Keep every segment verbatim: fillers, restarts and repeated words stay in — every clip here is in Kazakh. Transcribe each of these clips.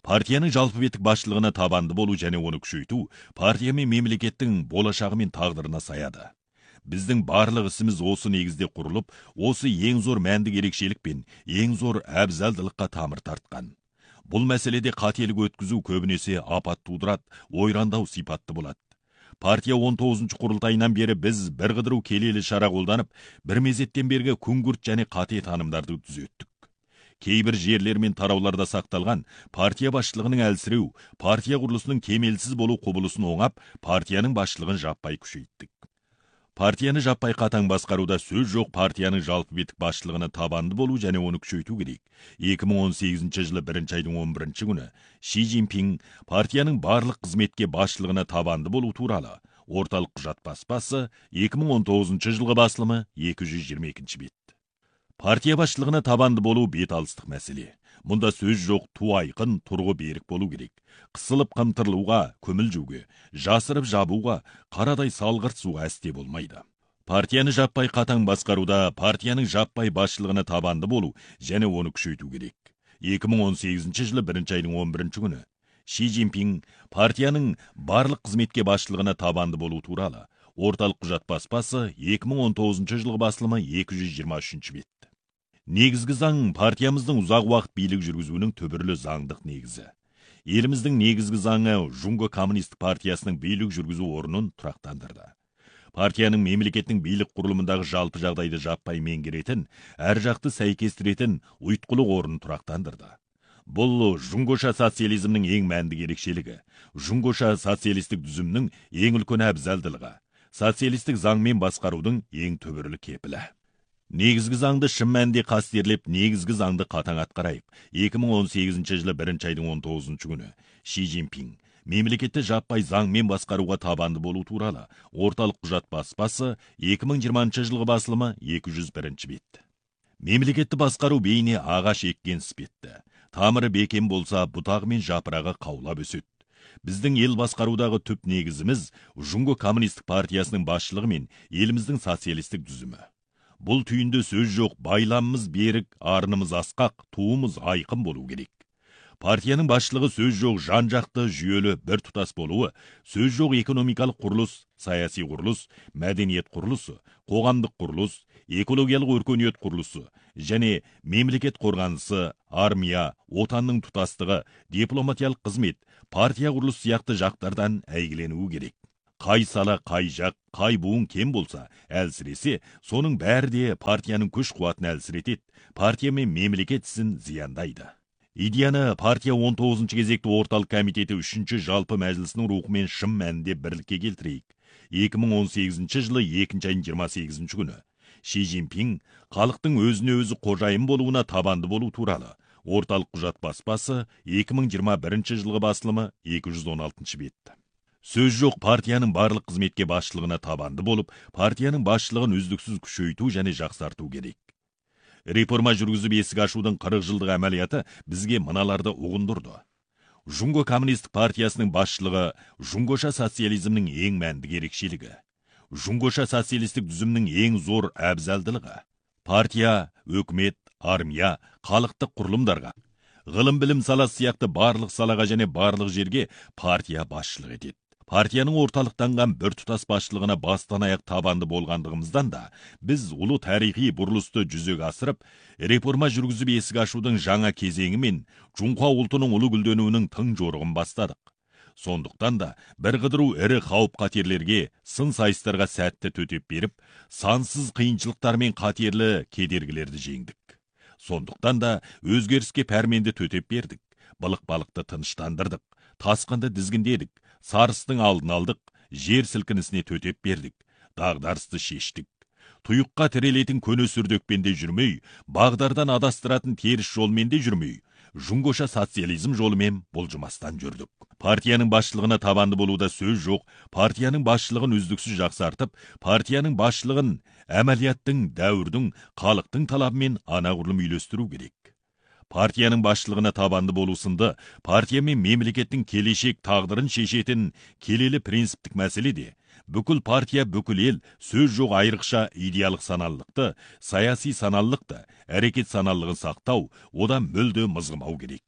Партияның жалпы беттік башлығына табанды болу және оны күшейту партия мен мемлекеттің болашағы мен тағдырына саяды. Біздің барлық ісіміз осы негізде құрылып, осы ең зор мәндік ерекшелік пен ең зор әбзалдылыққа тамыр тартқан. Бұл мәселеде қателік өткізу көбінесе апат тудырады, ойрандау сипатты болады. Партия он тоғызыншы құрылтайынан бері біз бір қыдыру келелі шара қолданып, бір мезеттен бергі күңгірт және қате танымдарды түзеттік. Кейбір жерлер мен тарауларда сақталған партия басшылығының әлсіреу, партия құрылысының кемелсіз болу құбылысын оңап, партияның басшылығын жаппай күшейттік. Партияны жаппай қатаң басқаруда сөз жоқ, партияның жалпы беттік басшылығына табанды болу және оны күшейту керек. екі мың он сегізінші жылы бірінші айдың он бірінші күні Ши Цзиньпин партияның барлық қызметке басшылығына табанды болу туралы орталық құжат баспасы екі мың он тоғызыншы жылғы басылымы екі жүз жиырма екінші бет. Партия басшылығына табанды болу бет алыстық мәселе. Мұнда сөз жоқ, ту айқын, тұрғы берік болу керек. Қысылып қымтырылуға, көмілжуге, жасырып жабуға, қарадай салғырт суға әсте болмайды. Партияны жаппай қатаң басқаруда партияның жаппай басшылығына табанды болу және оны күшейту керек. екі мың он сегізінші жылы бірінші айдың он бірінші күні Ши Цзиньпин партияның барлық қызметке басшылығына табанды болу туралы орталық құжат баспасы екі мың он тоғызыншы жылғы басылымы екі жүз жиырма үшінші бет. Негізгі заң партиямыздың ұзақ уақыт билік жүргізуінің түбірлі заңдық негізі. Еліміздің негізгі заңы Жунго коммунистік партиясының билік жүргізу орнын тұрақтандырды. Партияның мемлекеттің билік құрылымындағы жалпы жағдайды жаппай меңгеретін, әр жақты сәйкестіретін ұйытқылық орнын тұрақтандырды. Бұл жунгоша социализмнің ең мәнді ерекшелігі, жунгоша социалистік түзімнің ең үлкен әбзалдылығы, социалистік заңмен басқарудың ең түбірлі кепілі. Негізгі заңды шын мәнінде қастерлеп, негізгі заңды қатаң атқарайық. екі мың он сегізінші жылы бірінші айдың он тоғызыншы күні Ши Цзиньпин мемлекетті жаппай заңмен басқаруға табанды болу туралы орталық құжат баспасы екі мың жиырмасыншы жылғы басылымы екі жүз бірінші бет. Мемлекетті басқару бейне ағаш еккен іспетті. Тамыры бекем болса, бұтағы мен жапырағы қаулап өседі. Біздің ел басқарудағы түп негізіміз Жунго коммунистік партиясының басшылығы мен еліміздің социалистік түзімі. Бұл түйінді сөз жоқ, байламымыз берік, арынымыз асқақ, туымыз айқын болу керек. Партияның басшылығы сөз жоқ, жан-жақты жүйелі бір тұтас болуы, сөз жоқ экономикалық құрылыс, саяси құрылыс, мәдениет құрылысы, қоғамдық құрылыс, экологиялық өркениет құрылысы және мемлекет қорғанысы, армия, отанның тұтастығы, дипломатиялық қызмет, партия құрылысы сияқты жақтардан әйгіленуі керек. Қай сала, қай жақ, қай буын кем болса, әлсіресе, соның бәрі де партияның күш қуатын әлсіретеді, партия мен мемлекет ісін зияндайды. Идеяны партия он тоғызыншы кезекті орталық комитеті үшінші жалпы мәжілісінің рухымен шын мәнінде бірлікке келтірейік. екі мың он сегізінші жылы екінші айдың жиырма сегізінші күні Ши Цзиньпин халықтың өзіне өзі қожайын болуына табанды болу туралы орталық құжат баспасы екі мың жиырма бірінші жылғы басылымы екі жүз он алтыншы бет. Сөз жоқ, партияның барлық қызметке басшылығына табанды болып, партияның басшылығын үздіксіз күшейту және жақсарту керек. Реформа жүргізіп есік ашудың қырық жылдық әмәлияты бізге мыналарды ұғындырды. Жунго коммунистік партиясының басшылығы жунгоша социализмнің ең мәнді ерекшелігі. Жунгоша социалистік түзімнің ең зор әбзалдылығы. Партия, өкімет, армия, халықтық құрылымдарға, ғылым білім саласы сияқты барлық салаға және барлық жерге партия басшылық етеді. Партияның орталықтанған бір тұтас басшылығына бастан аяқ табанды болғандығымыздан да, біз ұлы тарихи бұрылысты жүзеге асырып, реформа жүргізіп есік ашудың жаңа кезеңі мен Жұңқа ұлтының ұлы гүлденуінің тың жорығын бастадық. Сондықтан да бір қыдыру ірі қауіп қатерлерге, сын сайыстарға сәтті төтеп беріп, сансыз қиыншылықтар мен қатерлі кедергілерді жеңдік. Сондықтан да өзгеріске пәрменді төтеп бердік, былық-балықты тыныштандырдық, тасқынды дізгіндедік, сарыстың алдын алдық, жер сілкінісіне төтеп бердік, дағдарысты шештік. Тұйыққа тірелетін көне сүрдекпенде жүрмей, бағдардан адастыратын теріс жолменде жүрмей, жунгоша социализм жолымен болжымастан жүрдік. Партияның басшылығына табанды болуда сөз жоқ, партияның басшылығын үздіксіз жақсартып, партияның басшылығын әмәлияттың, дәуірдің, халықтың талабымен анағұрлым үйлестіру керек. Партияның басшылығына табанды болу сынды, партия мен мемлекеттің келешек тағдырын шешетін келелі принциптік мәселе де, бүкіл партия, бүкіл ел сөз жоқ айрықша идеялық саналылықты, саяси саналылықты, әрекет саналылығын сақтау, одан мүлде мызғымау керек.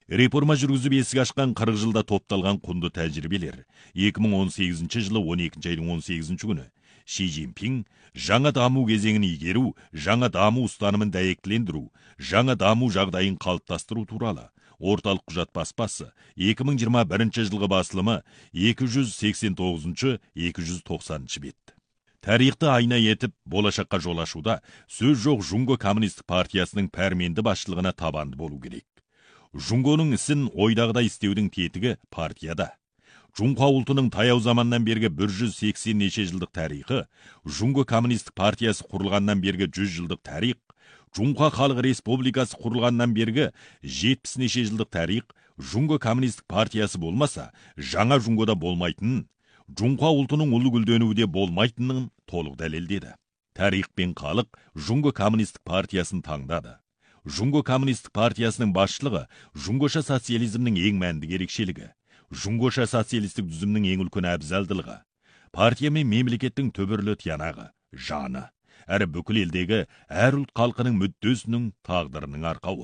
Реформа жүргізіп есік ашқан қырық жылда топталған құнды тәжірибелер. екі мың он сегізінші жылы он екінші айдың он сегізінші күні Ши Цзиньпин жаңа даму кезеңін игеру, жаңа даму ұстанымын дәйектілендіру, жаңа даму жағдайын қалыптастыру туралы орталық құжат баспасы екі мың жиырма бірінші жылғы басылымы екі жүз сексен тоғызыншы екі жүз тоқсаныншы бет. Тарихты айна етіп, болашаққа жол ашуда сөз жоқ Жунго коммунистік партиясының пәрменді басшылығына табанды болу керек. Жунгоның ісін ойдағыдай істеудің тетігі партияда. Жунға ұлтының таяу заманнан бергі бір жүз сексен неше жылдық тарихы, Жунго коммунистік партиясы құрылғаннан бергі жүз жылдық тарих, Жунға халық республикасы құрылғаннан бергі жетпіс неше жылдық тарих, Жунго коммунистік партиясы болмаса, жаңа Жунгода болмайтынын, Жунға ұлтының ұлы гүлденуі де болмайтынын толық дәлелдеді. Тарих пен халық Жунго коммунистік партиясын таңдады. Жунго коммунистік партиясының басшылығы Жунгоша социализмнің ең мәнді ерекшелігі, Жунгоша социалистік түзімнің ең үлкен әбзалдылығы, партия мен мемлекеттің түбірлі тиянағы, жаны, әрі бүкіл елдегі әр ұлт халқының мүддесінің тағдырының арқауы.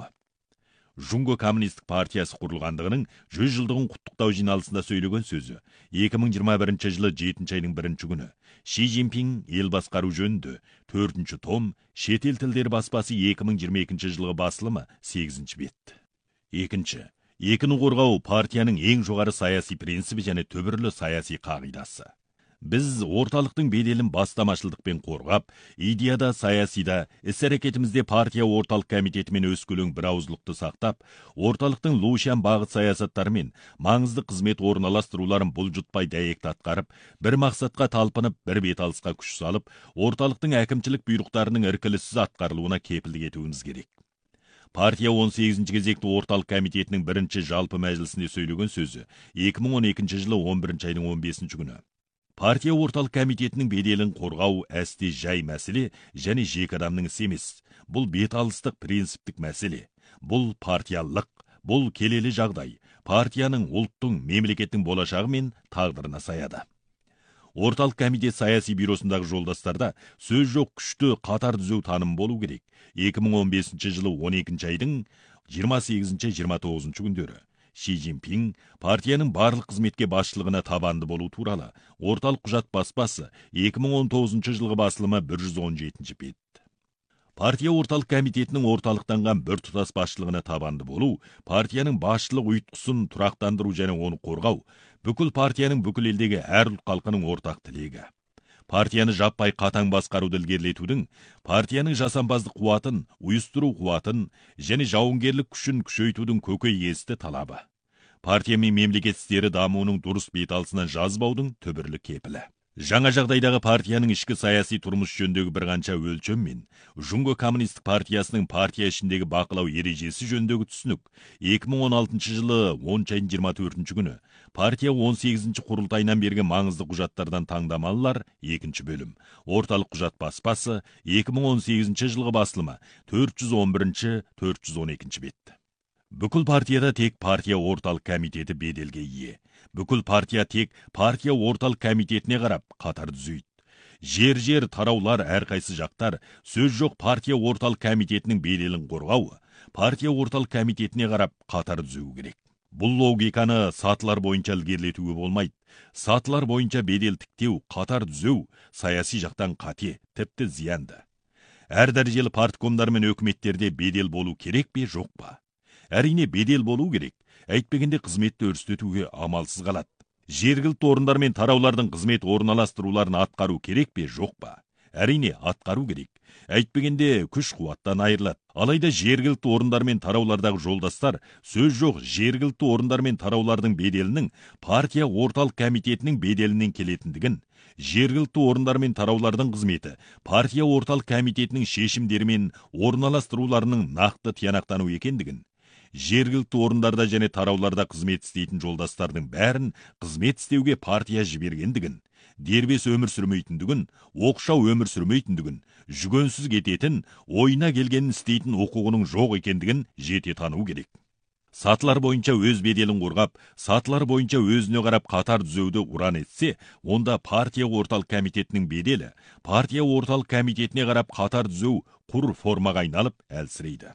Жунго коммунистік партиясы құрылғандығының жүз жылдығын құттықтау жиналысында сөйлеген сөзі екі мың жиырма бірінші жылы жетінші айдың бірінші күні Ши Цзиньпин ел басқару жөнінде төртінші том шетел тілдері баспасы екі мың жиырма екінші жылғы басылымы сегізінші бет. Екінші. Екіні қорғау партияның ең жоғары саяси принципі және түбірлі саяси қағидасы. Біз орталықтың беделін бастамашылдықпен қорғап, идеяда, саясида, іс-әрекетімізде партия орталық комитетімен өскөлең бір ауызлықты сақтап, орталықтың лушан бағыт саясаттарымен маңызды қызмет орналастыруларын бұлжытпай дәйекті атқарып, бір мақсатқа талпынып, бір бет алысқа күш салып, орталықтың әкімшілік бұйрықтарының іркіліссіз атқарылуына кепілдік етуіміз керек. Партия он сегізінші кезекті орталық комитетінің бірінші жалпы мәжілісінде сөйлеген сөзі екі мың он екінші жылы он бірінші айдың он бесінші күні. Партия орталық комитетінің беделін қорғау әсте жай мәселе және жеке адамның ісі емес. Бұл беталыстық принциптік мәселе. Бұл партиялық, бұл келелі жағдай. Партияның, ұлттың, мемлекеттің болашағы мен тағдырына саяды. Орталық комитет саяси бюросындағы жолдастарда сөз жоқ күшті қатар түзеу таным болу керек. екі мың он бесінші жылы он екінші айдың жиырма сегізінші жиырма тоғызыншы күндері. Ши Цзиньпин партияның барлық қызметке басшылығына табанды болу туралы орталық құжат баспасы екі мың он тоғызыншы жылғы басылымы бір жүз он жетінші бет. Партия орталық комитетінің орталықтанған бір тұтас басшылығына табанды болу, партияның басшылық ұйытқысын тұрақтандыру және оны қорғау, бүкіл партияның бүкіл елдегі әр ұлт халқының ортақ тілегі. Партияны жаппай қатаң басқаруды ілгерілетудің, партияның жасампаздық қуатын, ұйыстыру қуатын және жауынгерлік күшін күшейтудің көкейкесті талабы. Партия мен мемлекет істері дамуының дұрыс беталысынан жазбаудың түбірлі кепілі. Жаңа жағдайдағы партияның ішкі саяси тұрмыс жөніндегі бір қанша өлшем мен Жунго коммунистік партиясының партия ішіндегі бақылау ережесі жөніндегі түсінік екі мың он алтыншы жылы оныншы айдың жиырма төртінші күні партия он сегізінші құрылтайынан берген маңызды құжаттардан таңдамалылар екінші бөлім. Орталық құжат баспасы екі мың он сегізінші жылғы басылымы төрт жүз он бірінші төрт жүз он екінші бет. Бүкіл партияда тек партия орталық комитеті беделге ие. Бүкіл партия тек партия орталық комитетіне қарап қатар түзейді. Жер-жер тараулар әрқайсы жақтар сөз жоқ партия орталық комитетінің беделін қорғауы, партия орталық комитетіне қарап қатар түзеу керек. Бұл логиканы сатылар бойынша ілгерілетуге болмайды. Сатылар бойынша бедел тіктеу, қатар түзеу саяси жақтан қате, тіпті зиянды. Әр дәрежелі парткомдар мен өкіметтерде бедел болу керек пе, жоқ па? Әрине бедел болу керек. Әйтпегенде қызметті өрістетуге амалсыз қалады. Жергілікті орындар мен тараулардың қызмет орналастыруларын атқару керек пе, жоқ па? Әрине атқару керек. Әйтпегенде күш қуаттан айырылады. Алайда жергілікті орындар мен тараулардағы жолдастар сөз жоқ жергілікті орындар мен тараулардың беделінің партия орталық комитетінің беделінен келетіндігін, жергілікті орындар мен тараулардың қызметі партия орталық комитетінің шешімдері мен орналастыруларының нақты тиянақтану екендігін, жергілікті орындарда және тарауларда қызмет істейтін жолдастардың бәрін қызмет істеуге партия жібергендігін, дербес өмір сүрмейтіндігін, оқшау өмір сүрмейтіндігін, жүгенсіз кететін, ойына келгенін істейтін құқығының жоқ екендігін жете тану керек. Сатылар бойынша өз беделін қорғап, сатылар бойынша өзіне қарап қатар түзеуді ұран етсе, онда партия орталық комитетінің беделі, партия орталық комитетіне қарап қатар түзеу құр формаға айналып әлсірейді.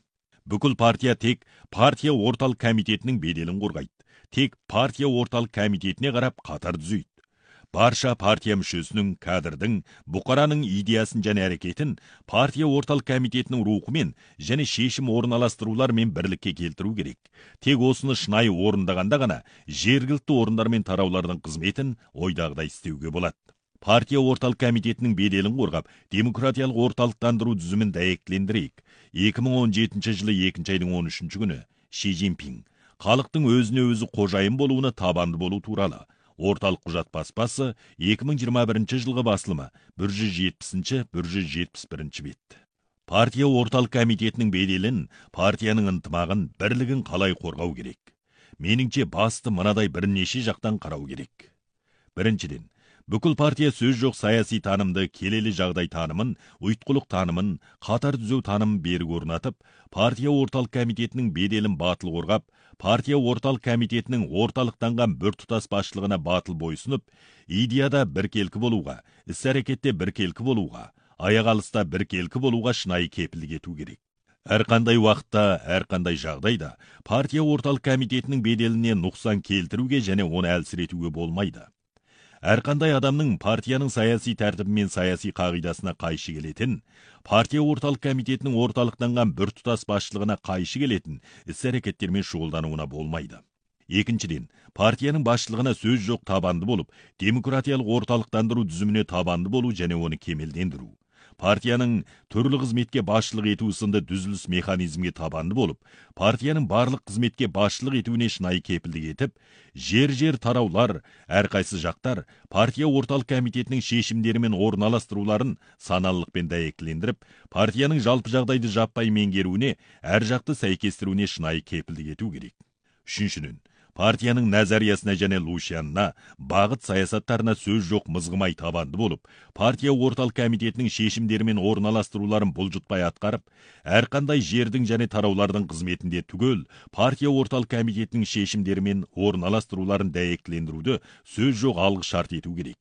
Бүкіл партия тек партия орталық комитетінің беделін қорғайды. Тек партия орталық комитетіне қарап қатар түзейді. Барша партия мүшесінің, кадрдың, бұқараның идеясын және әрекетін партия орталық комитетінің рухымен және шешім орналастырулармен бірлікке келтіру керек. Тек осыны шынайы орындағанда ғана жергілікті орындар мен тараулардың қызметін ойдағыдай істеуге болады. Партия орталық комитетінің беделін қорғап, демократиялық орталықтандыру түзімін дәйектілендірейік. екі мың он жетінші жылы екінші айдың он үшінші күні Ши Цзиньпин халықтың өзіне өзі қожайын болуына табанды болу туралы орталық құжат баспасы екі мың жиырма бірінші жылғы басылымы бір жүз жетпісінші бір жүз жетпіс бірінші бет. Партия орталық комитетінің беделін, партияның ынтымағын, бірлігін қалай қорғау керек? Меніңше басты мынадай бірнеше жақтан қарау керек. Біріншіден, бүкіл партия сөз жоқ саяси танымды, келелі жағдай танымын, ұйытқылық танымын, қатар түзеу танымын берік орнатып, партия орталық комитетінің беделін батыл қорғап, партия орталық комитетінің орталықтанған біртұтас басшылығына батыл бойсынып, идеяда біркелкі болуға, іс-әрекетте біркелкі болуға, аяқ алыста біркелкі болуға шынайы кепілдік ету керек. Әрқандай уақытта, әрқандай жағдайда партия орталық комитетінің беделіне нұқсан келтіруге және оны әлсіретуге болмайды. Әрқандай адамның партияның саяси тәртібі мен саяси қағидасына қайшы келетін, партия орталық комитетінің орталықтанған біртұтас басшылығына қайшы келетін іс-әрекеттермен шұғылдануына болмайды. Екіншіден, партияның басшылығына сөз жоқ табанды болып, демократиялық орталықтандыру түзіміне табанды болу және оны кемелдендіру. Партияның түрлі қызметке басшылық ету сынды дүзіліс механизмге табанды болып, партияның барлық қызметке басшылық етуіне шынайы кепілдік етіп, жер-жер тараулар, әрқайсы жақтар партия орталық комитетінің шешімдері мен орналастыруларын саналылықпен дәйектілендіріп, партияның жалпы жағдайды жаппай меңгеруіне, әр жақты сәйкестіруіне шынайы кепілдік ету керек. Үшіншіден, партияның назариясына және лушянына, бағыт саясаттарына сөз жоқ мызғымай табанды болып, партия орталық комитетінің шешімдері мен орналастыруларын бұлжытпай атқарып, әрқандай жердің және тараулардың қызметінде түгел, партия орталық комитетінің шешімдері мен орналастыруларын дәйектілендіруді сөз жоқ алғы шарт ету керек.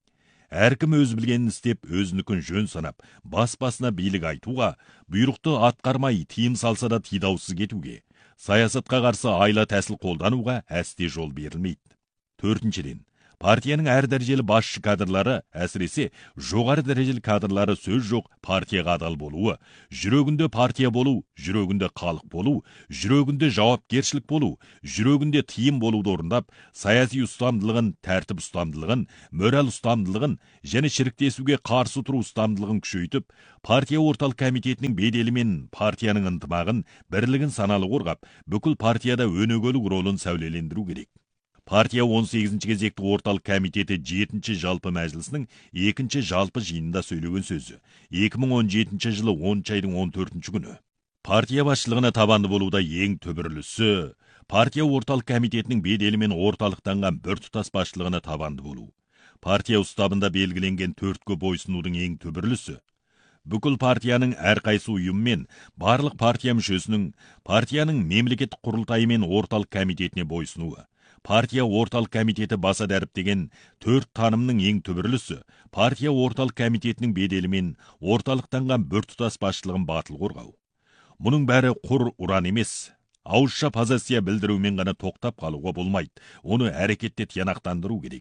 Әркім өз білгенін істеп, өзінікін жөн санап, бас-басына билік айтуға, бұйрықты атқармай тыйым салса да тидаусыз кетуге, саясатқа қарсы айла тәсіл қолдануға әсте жол берілмейді. Төртіншіден, партияның әр дәрежелі басшы кадрлары, әсіресе жоғары дәрежелі кадрлары сөз жоқ партияға адал болуы, жүрегінде партия болу, жүрегінде халық болу, жүрегінде жауапкершілік болу, жүрегінде тыйым болуды орындап, саяси ұстамдылығын, тәртіп ұстамдылығын, мораль ұстамдылығын және шіріктесуге қарсы тұру ұстамдылығын күшейтіп, партия орталық комитетінің беделі мен партияның ынтымағын, бірлігін саналы қорғап, бүкіл партияда өнегелік ролын сәулелендіру керек. Партия он сегізінші кезекті орталық комитеті жетінші жалпы мәжілісінің екінші жалпы жиынында сөйлеген сөзі екі мың он жетінші жылы оныншы айдың он төртінші күні. Партия басшылығына табанды болуда ең түбірлісі, партия орталық комитетінің беделі мен орталықтанған біртұтас басшылығына табанды болу. Партия ұстабында белгіленген төртке бойсынудың ең түбірлісі. Бүкіл партияның әрқайсы ұйыммен, барлық партия мүшесінің, партияның мемлекеттік құрылтайы мен орталық комитетіне бойсынуы. Партия орталық комитеті баса дәріптеген төрт танымның ең түбірлісі, партия орталық комитетінің беделі мен орталықтанған біртұтас басшылығын батыл қорғау. Мұның бәрі құр ұран емес, ауызша позиция білдірумен ғана тоқтап қалуға болмайды, оны әрекетте тиянақтандыру керек.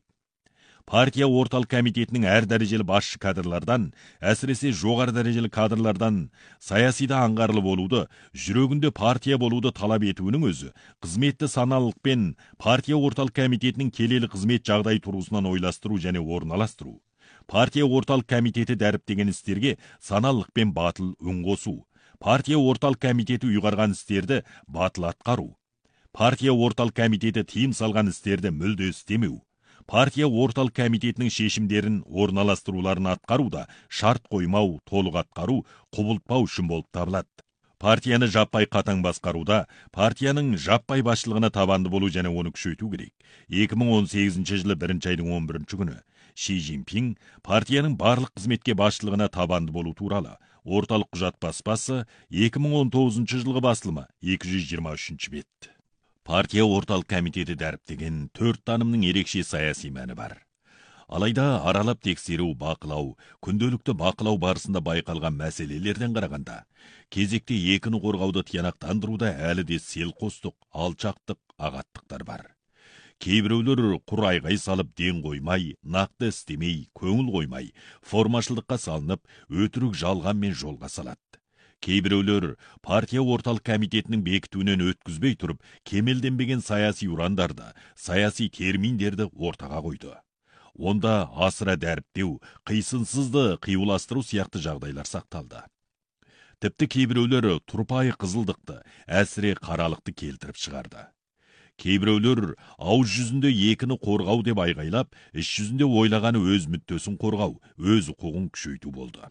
Партия орталық комитетінің әр дәрежелі басшы кадрлардан, әсіресе жоғары дәрежелі кадрлардан саясида аңғарлы болуды, жүрегінде партия болуды талап етуінің өзі, қызметті саналылықпен партия орталық комитетінің келелі қызмет жағдай тұрғысынан ойластыру және орналастыру. Партия орталық комитеті дәріптеген істерге саналылықпен батыл үн қосу. Партия орталық комитеті ұйғарған істерді батыл атқару. Партия орталық комитеті тыйым салған істерді мүлде істемеу. Партия орталық комитетінің шешімдерін орналастыруларын атқаруда шарт қоймау, толық атқару, құбылтпау үшін болып табылады. Партияны жаппай қатаң басқаруда, партияның жаппай басшылығына табанды болу және оны күшейту керек. екі мың он сегізінші жылы бірінші айдың он бірінші күні Ши Цзиньпин партияның барлық қызметке басшылығына табанды болу туралы орталық құжат баспасы екі мың он тоғызыншы жылғы басылымы екі жүз жиырма үшінші бет. Партия орталық комитеті дәріптеген төрт танымның ерекше саяси мәні бар. Алайда аралап тексеру, бақылау, күнделікті бақылау барысында байқалған мәселелерден қарағанда, кезекте екіні қорғауды тиянақтандыруда әлі де селқостық, алшақтық, ағаттықтар бар. Кейбіреулер құр айғай салып ден қоймай, нақты істемей, көңіл қоймай, формашылдыққа салынып, өтірік жалғанмен жолға салады. Кейбіреулер партия орталық комитетінің бекітуінен өткізбей тұрып, кемелденбеген саяси урандарды, саяси терминдерді ортаға қойды. Онда асыра дәріптеу, қисынсызды қиюластыру сияқты жағдайлар сақталды. Тіпті кейбіреулер тұрпайы қызылдықты, әсіре қаралықты келтіріп шығарды. Кейбіреулер ауыз жүзінде екіні қорғау деп айғайлап, іс жүзінде ойлағаны өз мүддесін қорғау, өз құқығын күшейту болды.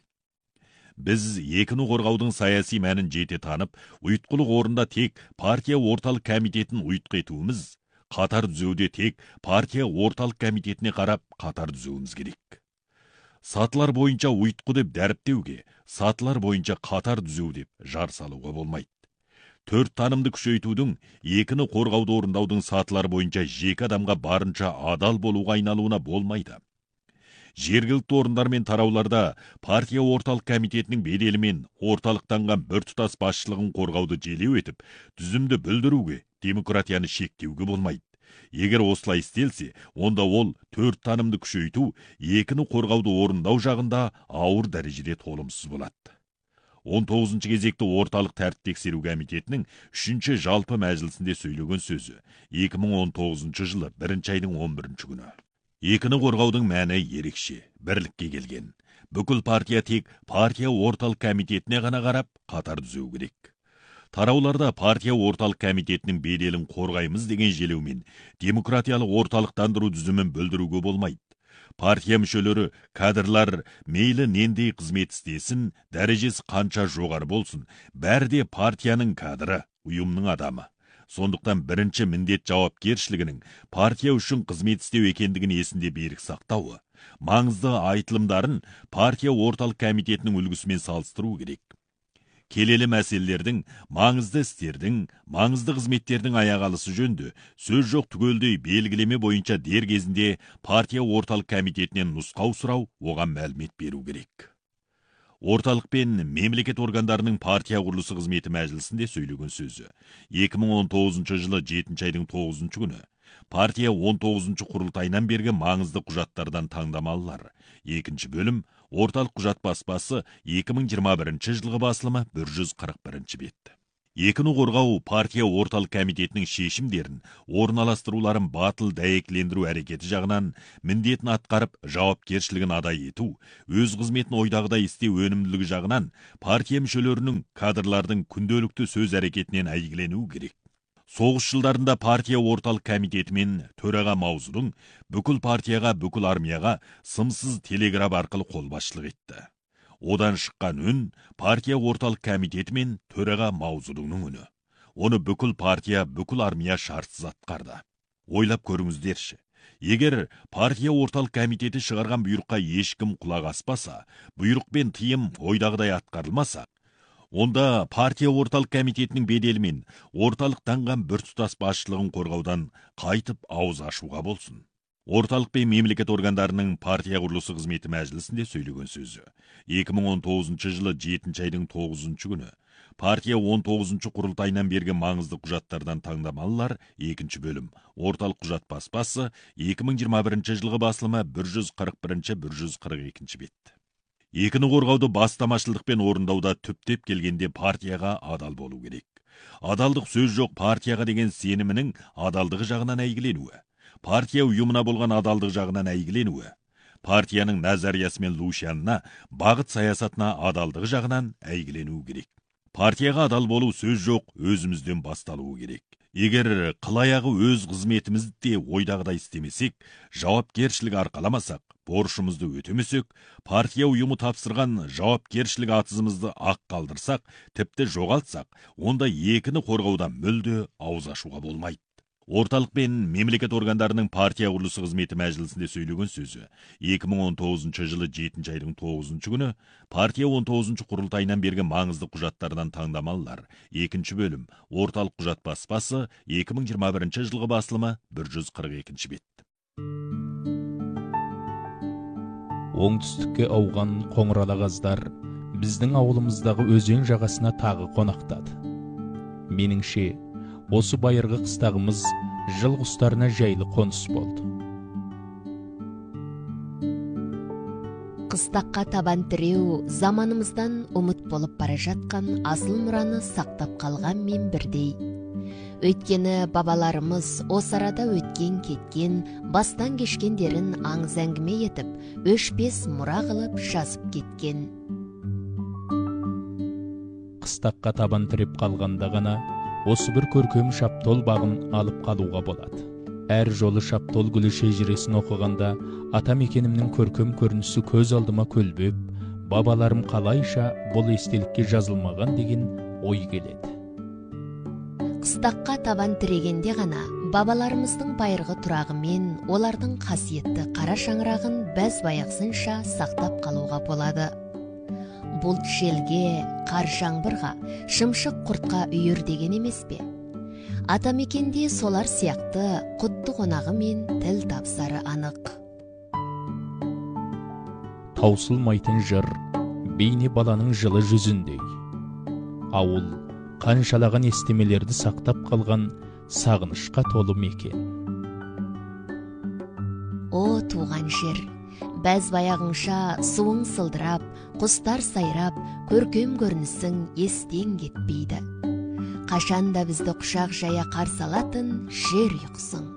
Біз екіні қорғаудың саяси мәнін жете танып, ұйытқылық орында тек партия орталық комитетін ұйытқы етуіміз, қатар түзеуде тек партия орталық комитетіне қарап қатар түзеуіміз керек. Сатылар бойынша ұйытқы деп дәріптеуге, сатылар бойынша қатар түзеу деп жар салуға болмайды. Төрт танымды күшейтудің, екіні қорғауды орындаудың сатылар бойынша жеке адамға барынша адал болуға айналуына болмайды. Жергілікті орындар мен тарауларда партия орталық комитетінің беделімен орталықтанған біртұтас басшылығын қорғауды желеу етіп, түзімді бүлдіруге, демократияны шектеуге болмайды. Егер осылай істелсе, онда ол төрт танымды күшейту, екіні қорғауды орындау жағында ауыр дәрежеде толымсыз болады. он тоғызыншы кезекті орталық тәртіп тексеру комитетінің үшінші жалпы мәжілісінде сөйлеген сөзі екі мың он тоғызыншы жылы бірінші айдың он бірінші күні. Екіні қорғаудың мәні ерекше, бірлікке келген. Бүкіл партия тек партия орталық комитетіне ғана қарап, қатар түзеу керек. Тарауларда партия орталық комитетінің беделін қорғаймыз деген желеумен демократиялық орталықтандыру түзімін бүлдіруге болмайды. Партия мүшелері, кадрлар мейлі нендей қызмет істесін, дәрежесі қанша жоғары болсын, бәрі де партияның кадры, ұйымның адамы. Сондықтан бірінші міндет жауапкершілігінің партия үшін қызмет істеу екендігін есінде берік сақтауы, маңызды айтылымдарын партия орталық комитетінің үлгісімен салыстыру керек. Келелі мәселелердің, маңызды істердің, маңызды қызметтердің аяғалысы жөнді сөз жоқ түгелдей белгілеме бойынша дер кезінде партия орталық комитетінен нұсқау сұрау, оған мәлімет беру керек. Орталық пен мемлекет органдарының партия құрылысы қызметі мәжілісінде сөйлеген сөзі екі мың он тоғызыншы жылы жетінші айдың тоғызыншы күні. Партия он тоғызыншы құрылтайынан бергі маңызды құжаттардан таңдамалылар. Екінші бөлім орталық құжат баспасы екі мың жиырма бірінші жылғы басылымы бір жүз қырық бірінші бет. Екіні қорғау партия орталық комитетінің шешімдерін, орналастыруларын батыл дәйектілендіру әрекеті жағынан міндетін атқарып, жауапкершілігін адай ету, өз қызметін ойдағыдай істеу өнімділігі жағынан партия мүшелерінің, кадрлардың күнделікті сөз әрекетінен әйгілену керек. Соғыс жылдарында партия орталық комитеті мен төраға Маузудың бүкіл партияға, бүкіл армияға сымсыз телеграф арқылы қолбасшылық етті. Одан шыққан үн партия орталық комитеті мен төраға Маузудың үні. Оны бүкіл партия, бүкіл армия шартсыз атқарды. Ойлап көріңіздерші. Егер партия орталық комитеті шығарған бұйрыққа ешкім құлақ аспаса, бұйрық пен тыйым ойдағыдай атқарылмаса, онда партия орталық комитетінің беделімен орталықтанған біртұтас басшылығын қорғаудан қайтып ауыз ашуға болсын. Орталық пен мемлекет органдарының партия құрылысы қызметі мәжілісінде сөйлеген сөзі екі мың он тоғызыншы жылы жетінші айдың тоғызыншы күні. Партия он тоғызыншы құрылтайынан берген маңызды құжаттардан таңдамалылар екінші бөлім. Орталық құжат баспасы екі мың жиырма бірінші жылғы басылымы бір жүз қырық бірінші бір жүз қырық екінші бет. Екіні қорғауды бастамашылдықпен орындауда түптеп келгенде партияға адал болу керек. Адалдық сөз жоқ партияға деген сенімінің адалдығы жағынан әйгіленуі. Партия ұйымына болған адалдық жағынан әйгіленуі. Партияның назариясы мен Лушянына, бағыт саясатына адалдығы жағынан әйгіленуі керек. Партияға адал болу сөз жоқ, өзімізден басталуы керек. Егер қылаяғы өз қызметімізді де ойдағыдай істемесек, жауапкершілік арқаламасақ, борышымызды өтемесек, партия ұйымы тапсырған жауапкершілік атызымызды ақ қалдырсақ, тіпті жоғалтсақ, онда екіні қорғаудан мүлде ауыз ашуға болмайды. Орталық пен мемлекет органдарының партия құрылысы қызметі мәжілісінде сөйлеген сөзі екі мың он тоғызыншы жылы жетінші айдың тоғызыншы күні. Партия он тоғызыншы құрылтайынан берген маңызды құжаттардан таңдамалылар. Екінші бөлім. Орталық құжат баспасы екі мың жиырма бірінші жылғы басылымы бір жүз қырық екінші бет. оңтүстікке ауған қоңыралағаздар біздің ауылымыздағы өзен жағасына тағы қонақтады. Меніңше, осы байырғы қыстағымыз жыл құстарына жайлы қоныс болды. Қыстаққа табан тіреу заманымыздан ұмыт болып бара жатқан асыл мұраны сақтап қалған мен бірдей. Өйткені бабаларымыз осы арада өткен кеткен, бастан кешкендерін аңыз әңгіме етіп, өшпес мұра қылып жазып кеткен. Қыстаққа табан тіреп қалғанда ғана осы бір көркем шаптол бағын алып қалуға болады. Әр жолы шаптол гүлі шежіресін оқығанда атамекенімнің көркем көрінісі көз алдыма көлбеп, бабаларым қалайша бұл естелікке жазылмаған деген ой келеді. Қыстаққа табан тірегенде ғана бабаларымыздың байырғы тұрағы мен олардың қасиетті қара шаңырағын бәз баяқсынша сақтап қалуға болады. Бұлт желге, қар жаңбырға, шымшық құртқа үйір деген емес пе? Атамекенде солар сияқты құтты қонағы мен тіл тапсары анық. Таусылмайтын жыр, бейне баланың жылы жүзіндей. Ауыл, қаншалаған естемелерді сақтап қалған сағынышқа толы мекен. О, туған жер, бәз баяғыңша суың сылдырап, құстар сайрап, көркем көрінісің естен кетпейді. Қашанда бізді құшақ жая қарсы алатын жер ұйқысың.